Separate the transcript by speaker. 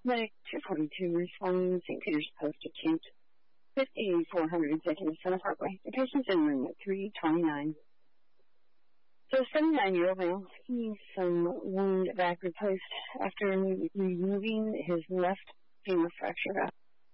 Speaker 1: Medic 242 responding St. Peter's Post acute 5400 Executive Center Parkway. The patient's in room at 329. So, 79-year-old male, he needs some wound vac replaced after removing his left femur fracture.